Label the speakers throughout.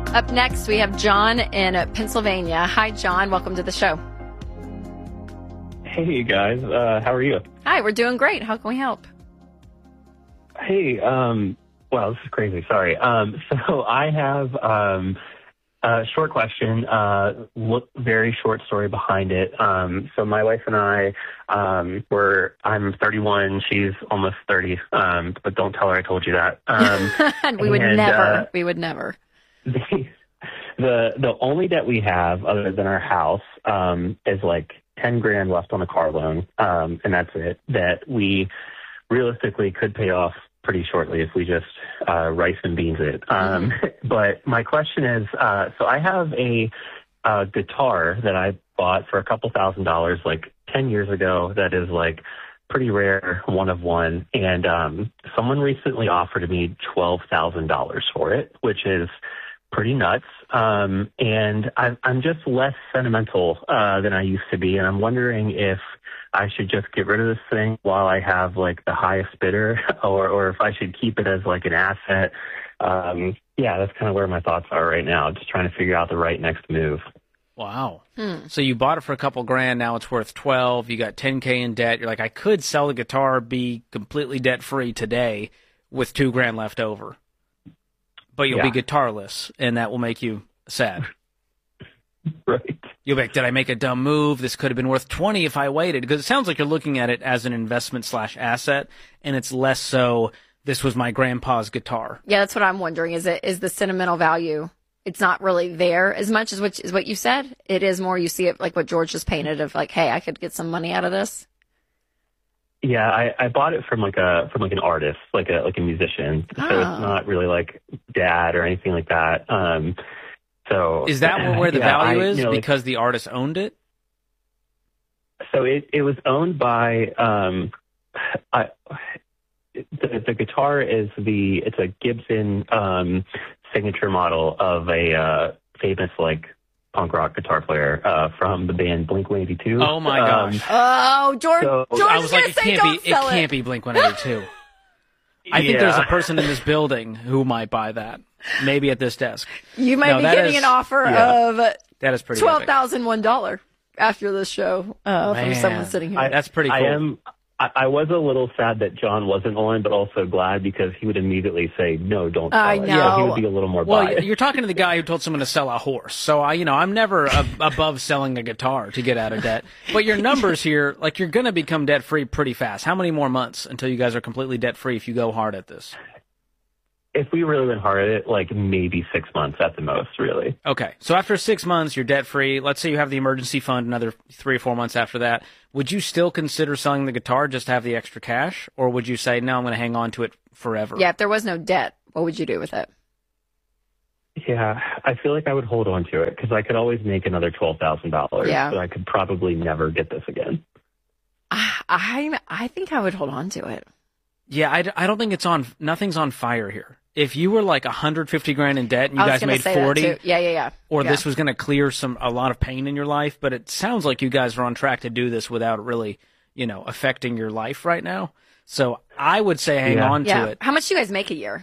Speaker 1: Up next, we have John in Pennsylvania. Hi, John. Welcome to the show.
Speaker 2: Hey, you guys. How are you?
Speaker 1: Hi, we're doing great. How can we help?
Speaker 2: Hey, wow, this is crazy. Sorry. So I have a short question, very short story behind it. So my wife and I, I'm 31, she's almost 30, but don't tell her I told you that.
Speaker 1: We would never.
Speaker 2: The only debt we have other than our house is like 10 grand left on the car loan, and that's it, that we realistically could pay off pretty shortly if we just rice and beans it. But my question is, so I have a guitar that I bought for a couple $1,000s like 10 years ago that is like pretty rare, one of one, and someone recently offered me $12,000 for it, which is pretty nuts. And I'm just less sentimental than I used to be, and I'm wondering if I should just get rid of this thing while I have like the highest bidder, or if I should keep it as like an asset. Yeah, that's kind of where my thoughts are right now. Just trying to figure out the right next move.
Speaker 3: Wow. So you bought it for a couple grand. Now it's worth 12. You got 10K in debt. You're like, I could sell the guitar, be completely debt free today with 2 grand left over, but you'll be guitarless, and that will make you sad.
Speaker 2: Right.
Speaker 3: You'll be like, did I make a dumb move? This could have been worth 20 if I waited. Because it sounds like you're looking at it as an investment/asset, and it's less so, this was my grandpa's guitar.
Speaker 1: Yeah, that's what I'm wondering. Is the sentimental value? It's not really there as much as what you said. It is more, you see it like what George just painted of like, hey, I could get some money out of this.
Speaker 2: Yeah, I bought it from like an artist, like a musician. So it's not really like dad or anything like that. So
Speaker 3: is that where the value is, because the artist owned it?
Speaker 2: So it was owned by the guitar is it's a Gibson signature model of a famous like punk rock guitar player from the band Blink-182.
Speaker 3: Oh my gosh!
Speaker 1: George
Speaker 3: I was like,
Speaker 1: it
Speaker 3: can't be Blink-182. I think there's a person in this building who might buy that. Maybe at this desk.
Speaker 1: You might be getting an offer of
Speaker 3: that is pretty
Speaker 1: $12,001 after this show from someone sitting here.
Speaker 3: That's pretty cool.
Speaker 2: I was a little sad that John wasn't on, but also glad because he would immediately say, no, don't sell it.
Speaker 1: I know.
Speaker 2: So he would be a little more biased.
Speaker 3: Well, you're talking to the guy who told someone to sell a horse. So, I'm never above selling a guitar to get out of debt. But your numbers here, like, you're going to become debt-free pretty fast. How many more months until you guys are completely debt-free if you go hard at this?
Speaker 2: If we really went hard at it, like maybe 6 months at the most, really.
Speaker 3: Okay. So after 6 months, you're debt-free. Let's say you have the emergency fund another 3 or 4 months after that. Would you still consider selling the guitar just to have the extra cash? Or would you say, no, I'm going to hang on to it forever?
Speaker 1: Yeah, if there was no debt, what would you do with it?
Speaker 2: Yeah, I feel like I would hold on to it because I could always make another $12,000.
Speaker 1: Yeah.
Speaker 2: But I could probably never get this again.
Speaker 1: I think I would hold on to it.
Speaker 3: Yeah, I don't think nothing's on fire here. If you were like 150 grand in debt and you guys made 40, or this was going to clear a lot of pain in your life, but it sounds like you guys are on track to do this without really, affecting your life right now. So I would say hang on to it.
Speaker 1: How much do you guys make a year?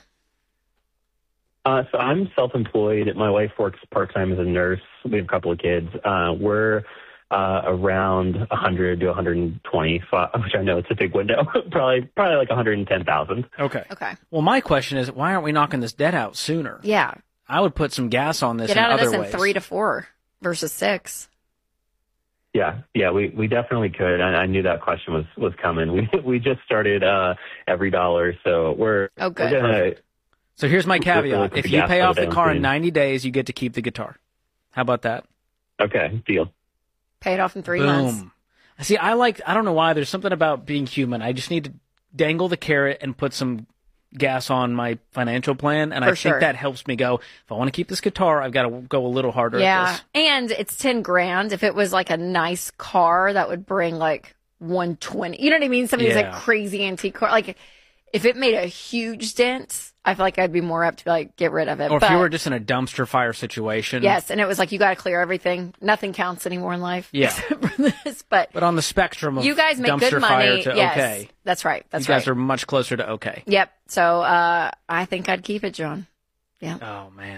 Speaker 2: So I'm self-employed. My wife works part-time as a nurse. We have a couple of kids. We're around 100 to 120, which I know it's a big window. probably like 110,000.
Speaker 3: Okay. Well, my question is, why aren't we knocking this debt out sooner?
Speaker 1: Yeah.
Speaker 3: I would put some gas on this
Speaker 1: in other ways. Get out of this in 3 to 4 versus 6.
Speaker 2: Yeah, we definitely could. I knew that question was coming. We just started Every Dollar, so we're
Speaker 1: good.
Speaker 3: So here's my caveat: if you pay off the car in 90 days, you get to keep the guitar. How about that?
Speaker 2: Okay, deal.
Speaker 1: Pay it off in 3 months.
Speaker 3: See, I don't know why. There's something about being human. I just need to dangle the carrot and put some gas on my financial plan, and I think that helps me go, if I want to keep this guitar, I've got to go a little harder at this.
Speaker 1: And it's 10 grand. If it was like a nice car, that would bring like 120. You know what I mean? Something that's like crazy antique car. Like if it made a huge dent, I feel like I'd be more apt to be like, get rid of it.
Speaker 3: Or if you were just in a dumpster fire situation.
Speaker 1: Yes, and it was like, you got to clear everything. Nothing counts anymore in life.
Speaker 3: Yeah.
Speaker 1: Except for this. But
Speaker 3: on the spectrum of
Speaker 1: you guys make
Speaker 3: dumpster
Speaker 1: good money.
Speaker 3: fire to
Speaker 1: yes,
Speaker 3: okay.
Speaker 1: That's right.
Speaker 3: You guys are much closer to okay.
Speaker 1: Yep. So I think I'd keep it, John. Yeah.
Speaker 3: Oh, man.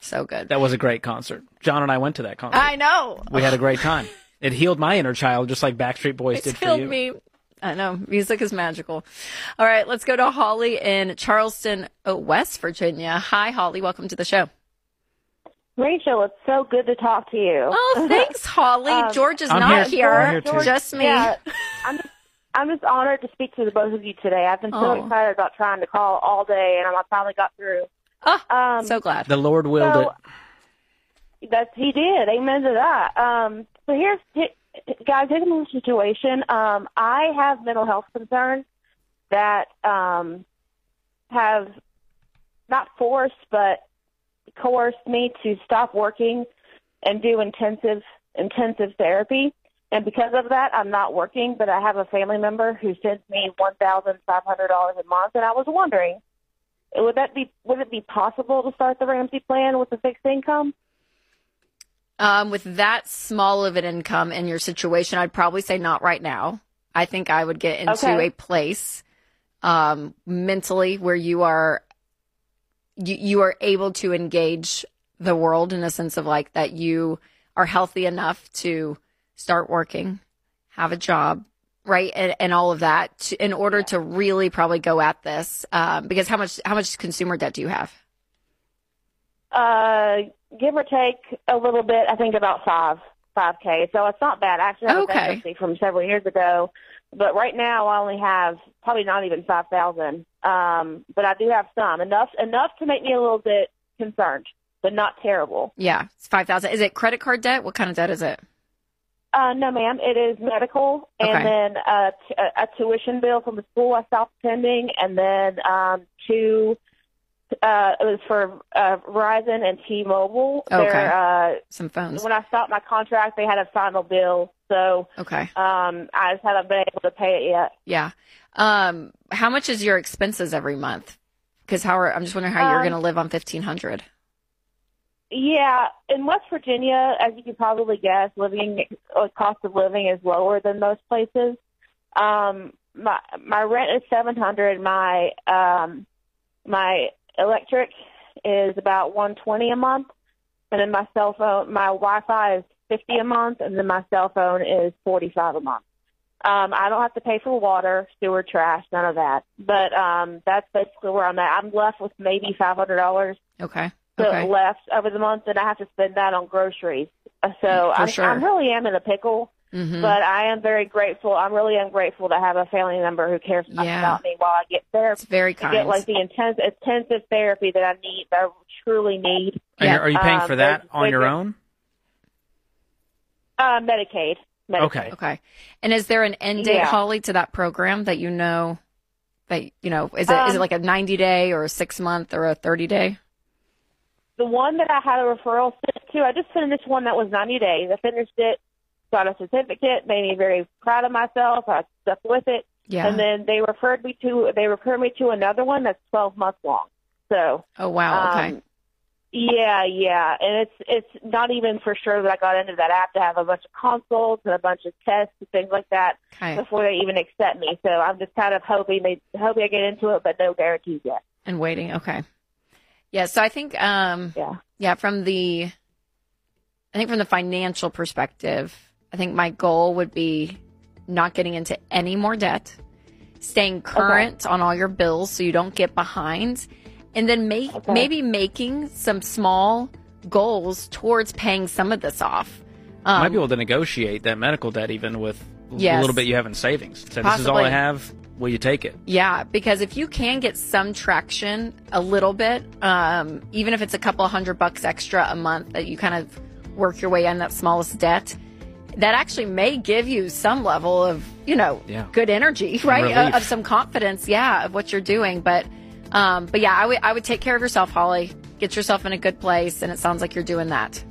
Speaker 1: So good.
Speaker 3: That was a great concert. John and I went to that concert.
Speaker 1: I know.
Speaker 3: We had a great time. It healed my inner child just like Backstreet Boys did for you.
Speaker 1: It healed me. I know. Music is magical. All right, let's go to Holly in Charleston, West Virginia. Hi, Holly. Welcome to the show.
Speaker 4: Rachel, it's so good to talk to you.
Speaker 1: Oh, thanks, Holly. George is not here. Just me. Yeah,
Speaker 4: I'm just honored to speak to the both of you today. I've been so excited about trying to call all day, and I finally got through.
Speaker 1: Oh, so glad.
Speaker 3: The Lord willed
Speaker 4: it. He did. Amen to that. So guys, here's my situation. I have mental health concerns that have not forced, but coerced me to stop working and do intensive therapy. And because of that, I'm not working, but I have a family member who sends me $1,500 a month. And I was wondering, would it be possible to start the Ramsey plan with a fixed income?
Speaker 1: With that small of an income in your situation, I'd probably say not right now. I think I would get into a place mentally where you are able to engage the world in a sense of like that you are healthy enough to start working, have a job, right, and all of that in order to really probably go at this. Because how much consumer debt do you have?
Speaker 4: Give or take a little bit. I think about $5K. So it's not bad. I actually have a bankruptcy from several years ago, but right now I only have probably not even 5,000. But I do have some enough to make me a little bit concerned, but not terrible.
Speaker 1: Yeah, it's 5,000. Is it credit card debt? What kind of debt is it?
Speaker 4: No, ma'am. It is medical, and then a tuition bill from the school I stopped attending, and then it was for Verizon and T-Mobile.
Speaker 1: Some phones.
Speaker 4: When I stopped my contract, they had a final bill, so I just haven't been able to pay it yet.
Speaker 1: Yeah. How much is your expenses every month? Because I'm just wondering how you're going to live on $1,500.
Speaker 4: Yeah, in West Virginia, as you can probably guess, cost of living is lower than most places. My rent is $700. My electric is about $120 a month, and then my Wi-Fi is $50 a month, and then my cell phone is $45 a month. I don't have to pay for water, sewer, trash, none of that. But that's basically where I'm at. I'm left with maybe $500. Left over the month, and I have to spend that on groceries. So I really am in a pickle, but I am very grateful. I really am grateful to have a family member who cares about me while I get therapy.
Speaker 1: It's very kind.
Speaker 4: Get like the intensive therapy that I need, that I truly need.
Speaker 3: Are you paying for that on your own?
Speaker 4: Medicaid.
Speaker 1: Okay. And is there an end date, Holly, to that program that is it like a 90-day or a 6-month or a 30-day?
Speaker 4: The one that I had a referral sent to, I just finished one that was 90 days. I finished it, got a certificate, made me very proud of myself. I stuck with it. Yeah. And then they referred me to another one that's 12 months long. So.
Speaker 1: Oh, wow. Okay.
Speaker 4: Yeah. And it's not even for sure that I got into that. I have to have a bunch of consults and a bunch of tests and things like that before they even accept me. So I'm just kind of hoping I get into it, but no guarantees yet.
Speaker 1: And waiting. Okay. Yeah, so I think, from the financial perspective, I think my goal would be not getting into any more debt, staying current on all your bills so you don't get behind, and then maybe making some small goals towards paying some of this off.
Speaker 3: You might be able to negotiate that medical debt even with a little bit you have in savings. So this is all I have. Will you take it?
Speaker 1: Yeah, because if you can get some traction a little bit, even if it's a couple $100 extra a month that you kind of work your way in that smallest debt, that actually may give you some level of, good energy, right? Of some confidence, of what you're doing. But I would take care of yourself, Holly. Get yourself in a good place, and it sounds like you're doing that.